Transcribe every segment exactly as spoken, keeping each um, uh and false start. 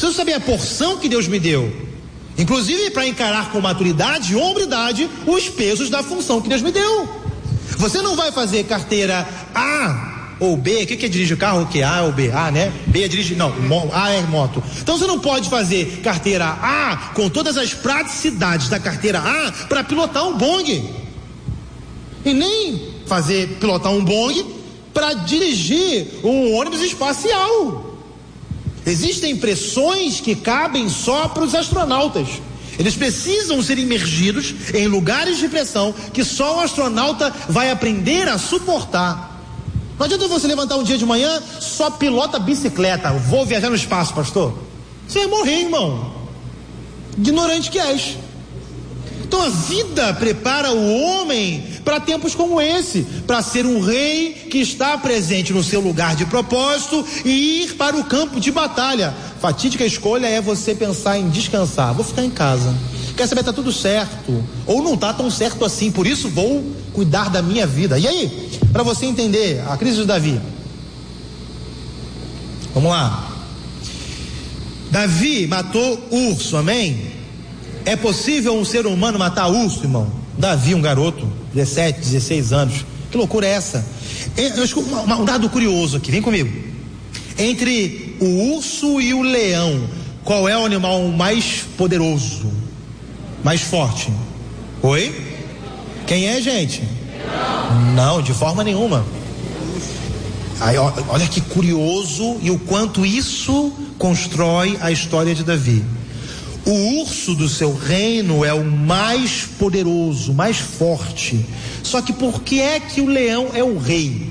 Preciso saber a porção que Deus me deu, inclusive para encarar com maturidade e hombridade os pesos da função que Deus me deu. Você não vai fazer carteira A ou B. O que, que é dirigir o carro? O que? A ou B? A, né? B é dirigir, não, A é moto. Então você não pode fazer carteira A com todas as praticidades da carteira A para pilotar um Bong, e nem fazer pilotar um Bong para dirigir um ônibus espacial. Existem pressões que cabem só para os astronautas. Eles precisam ser imergidos em lugares de pressão que só o astronauta vai aprender a suportar. Não adianta você levantar um dia de manhã, só pilota bicicleta, vou viajar no espaço, pastor. Você vai morrer, irmão. Ignorante que és. Então a vida prepara o homem para tempos como esse, para ser um rei que está presente no seu lugar de propósito e ir para o campo de batalha. Fatídica escolha é você pensar em descansar. Vou ficar em casa. Quer saber, tá tudo certo, ou não tá tão certo assim, por isso vou cuidar da minha vida. E aí, para você entender a crise de Davi, vamos lá. Davi matou urso, amém? É possível um ser humano matar urso, irmão? Davi, um garoto, dezessete, dezesseis anos, que loucura é essa? Eu escuto um dado curioso aqui, vem comigo. Entre o urso e o leão, qual é o animal mais poderoso, mais forte? Oi? Quem é, gente? Não, de forma nenhuma. Aí, olha que curioso e o quanto isso constrói a história de Davi. O urso do seu reino é o mais poderoso, mais forte. Só que por que é que o leão é o rei?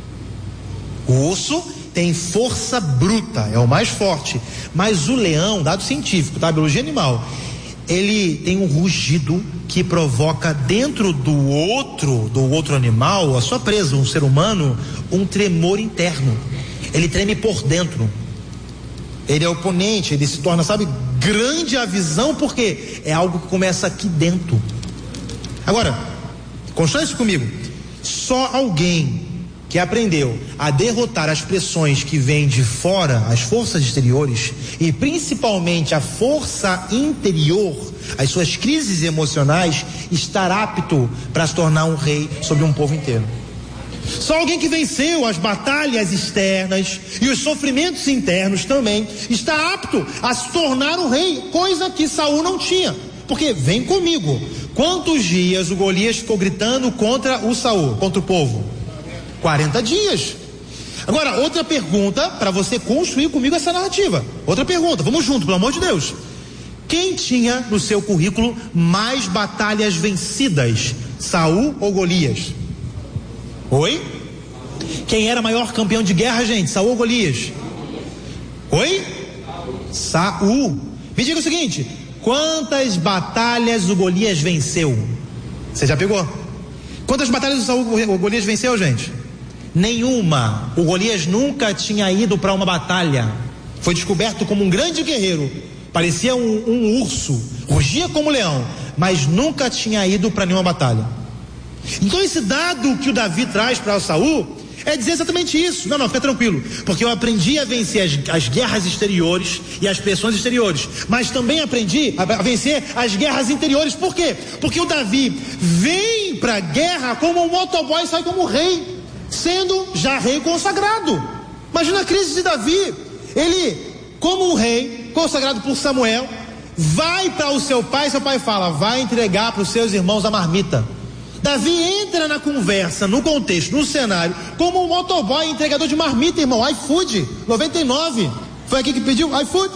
O urso tem força bruta, é o mais forte. Mas o leão, dado científico, tá? Biologia animal, ele tem um rugido que provoca dentro do outro, do outro animal, a sua presa, um ser humano, um tremor interno. Ele treme por dentro. Ele é oponente, ele se torna, sabe, grande a visão, porque é algo que começa aqui dentro. Agora, constrói isso comigo. Só alguém que aprendeu a derrotar as pressões que vêm de fora, as forças exteriores, e principalmente a força interior, as suas crises emocionais, estará apto para se tornar um rei sobre um povo inteiro. Só alguém que venceu as batalhas externas e os sofrimentos internos também está apto a se tornar um rei, coisa que Saul não tinha. Porque, vem comigo, quantos dias o Golias ficou gritando contra o Saul, contra o povo? quarenta dias. Agora, outra pergunta para você construir comigo essa narrativa. Outra pergunta, vamos junto, pelo amor de Deus. Quem tinha no seu currículo mais batalhas vencidas, Saul ou Golias? Oi? Quem era maior campeão de guerra, gente? Saul ou Golias? Oi? Saul. Me diga o seguinte: quantas batalhas o Golias venceu? Você já pegou? Quantas batalhas o Saul o Golias venceu, gente? Nenhuma. O Golias nunca tinha ido para uma batalha. Foi descoberto como um grande guerreiro. Parecia um, um urso, rugia como um leão, mas nunca tinha ido para nenhuma batalha. Então esse dado que o Davi traz para o Saul é dizer exatamente isso. Não, não, fica tranquilo, porque eu aprendi a vencer as, as guerras exteriores e as pressões exteriores, mas também aprendi a, a vencer as guerras interiores. Por quê? Porque o Davi vem para a guerra como um motoboy, sai como rei, sendo já rei consagrado. Imagina a crise de Davi. Ele, como um rei consagrado por Samuel, vai para o seu pai, seu pai fala, vai entregar para os seus irmãos a marmita. Davi entra na conversa, no contexto, no cenário, como um motoboy entregador de marmita, irmão, iFood, noventa e nove, foi aqui que pediu, iFood.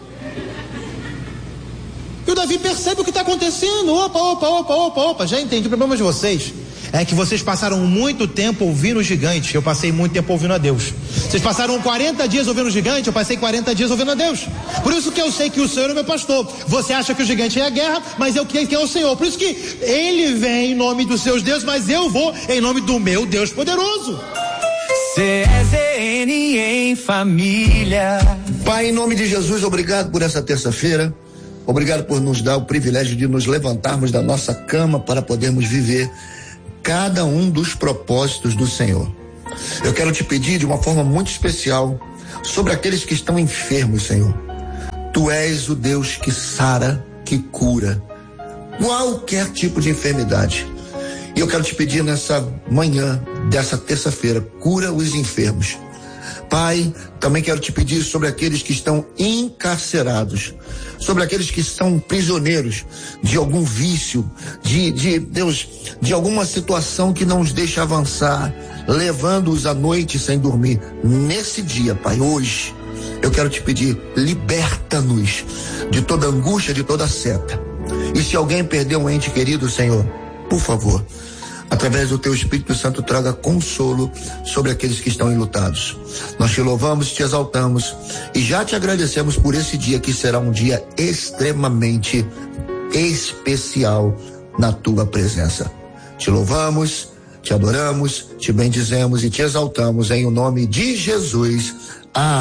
E o Davi percebe o que está acontecendo, opa, opa, opa, opa, opa, já entendi o problema de vocês. É que vocês passaram muito tempo ouvindo o gigante, eu passei muito tempo ouvindo a Deus. Vocês passaram quarenta dias ouvindo o gigante, eu passei quarenta dias ouvindo a Deus. Por isso que eu sei que o Senhor é meu pastor. Você acha que o gigante é a guerra, mas eu quem é o Senhor. Por isso que ele vem em nome dos seus deuses, mas eu vou em nome do meu Deus poderoso. C S N em família. Pai, em nome de Jesus, obrigado por essa terça-feira. Obrigado por nos dar o privilégio de nos levantarmos da nossa cama para podermos viver cada um dos propósitos do Senhor. Eu quero te pedir de uma forma muito especial sobre aqueles que estão enfermos, Senhor. Tu és o Deus que sara, que cura qualquer tipo de enfermidade. E eu quero te pedir nessa manhã dessa terça-feira, cura os enfermos. Pai, também quero te pedir sobre aqueles que estão encarcerados, sobre aqueles que estão prisioneiros de algum vício, de, de Deus, de alguma situação que não os deixa avançar, levando-os à noite sem dormir. Nesse dia, Pai, hoje, eu quero te pedir, liberta-nos de toda angústia, de toda seta. E se alguém perdeu um ente querido, Senhor, por favor, através do teu Espírito Santo, traga consolo sobre aqueles que estão enlutados. Nós te louvamos, te exaltamos e já te agradecemos por esse dia que será um dia extremamente especial na tua presença. Te louvamos, te adoramos, te bendizemos e te exaltamos em o nome de Jesus. Amém.